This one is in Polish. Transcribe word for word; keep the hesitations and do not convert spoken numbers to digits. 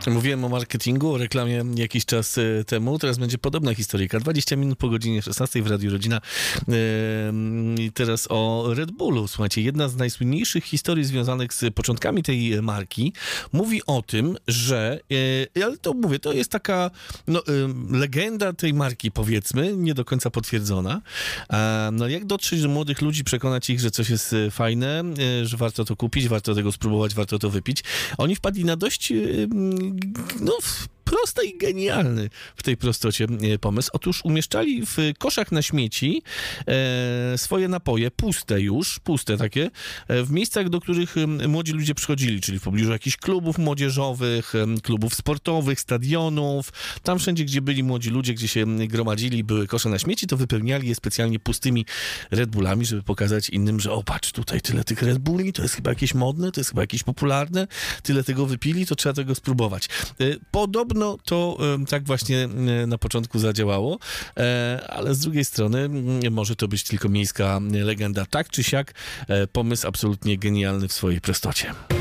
Mówiłem o marketingu, o reklamie jakiś czas temu. Teraz będzie podobna historyjka. dwadzieścia minut po godzinie szesnastej w Radiu Rodzina. I teraz o Red Bullu. Słuchajcie, jedna z najsłynniejszych historii związanych z początkami tej marki mówi o tym, że, ale to mówię, to jest taka no, legenda tej marki, powiedzmy, nie do końca potwierdzona. No, jak dotrzeć do młodych ludzi, przekonać ich, że coś jest fajne, że warto to kupić, warto tego spróbować, warto to wypić. Oni wpadli na dość no, prosty i genialny w tej prostocie pomysł. Otóż umieszczali w koszach na śmieci e, swoje napoje, puste już, puste takie, e, w miejscach, do których młodzi ludzie przychodzili, czyli w pobliżu jakichś klubów młodzieżowych, klubów sportowych, stadionów. Tam wszędzie, gdzie byli młodzi ludzie, gdzie się gromadzili, były kosze na śmieci, to wypełniali je specjalnie pustymi Red Bullami, żeby pokazać innym, że o, patrz, tutaj tyle tych Red Bulli, to jest chyba jakieś modne, to jest chyba jakieś popularne, tyle tego wypili, to trzeba tego spróbować. E, podobno No, to tak właśnie na początku zadziałało, ale z drugiej strony może to być tylko miejska legenda. Tak czy siak, pomysł absolutnie genialny w swojej prostocie.